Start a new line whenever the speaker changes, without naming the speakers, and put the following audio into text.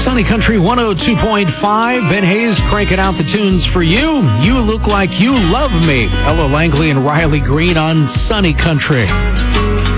Sunny Country 102.5. Ben Hayes cranking out the tunes for you. You Look Like You Love Me. Ella Langley and Riley Green on Sunny Country.